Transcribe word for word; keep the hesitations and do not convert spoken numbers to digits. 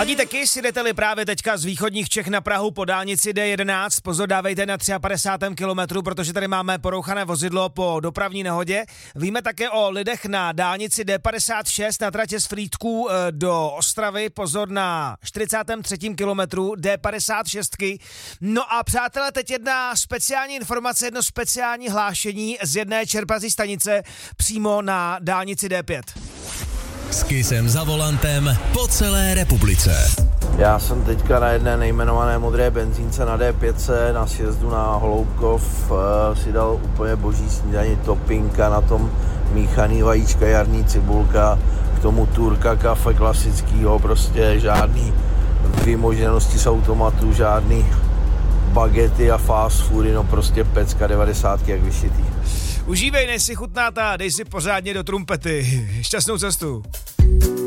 Ladíte Kiss, jdete-li právě teďka z východních Čech na Prahu po dálnici D jedenáct, pozor, dávejte na padesátém třetím kilometru, protože tady máme porouchané vozidlo po dopravní nehodě. Víme také o lidech na dálnici D padesát šest na tratě z Frýdků do Ostravy, pozor na čtyřicátém třetím kilometru D padesát šest. No a přátelé, teď jedna speciální informace, jedno speciální hlášení z jedné čerpací stanice přímo na dálnici D pět. S Kissem za volantem po celé republice. Já jsem teďka na jedné nejmenované modré benzínce na D pět na sjezdu na Holoubkov uh, si dal úplně boží snídaní, topinka, na tom míchaný vajíčka, jarní cibulka, k tomu turka, kafe klasickýho, prostě žádný vymoženosti z automatu, žádný bagety a fast foody, no prostě pecka devadesátky jak vyšitý. Užívej, než si chutná ta, dej si pořádně do trumpety. Šťastnou cestu.